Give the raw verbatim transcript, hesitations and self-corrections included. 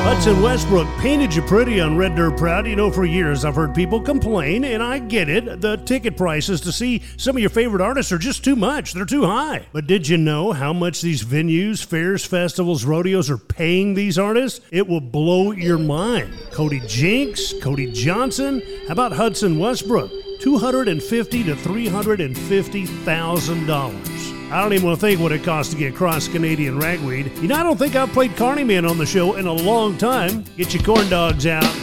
Hudson Westbrook painted you pretty on Red Dirt Proud. You know, for years I've heard people complain, and I get it. The ticket prices to see some of your favorite artists are just too much. They're too high. But did you know how much these venues, fairs, festivals, rodeos are paying these artists? It will blow your mind. Cody Jinks, Cody Johnson, how about Hudson Westbrook? two hundred fifty thousand to three hundred fifty thousand dollars. I don't even want to think what it costs to get Cross Canadian Ragweed. You know, I don't think I've played Carney Man on the show in a long time. Get your corn dogs out.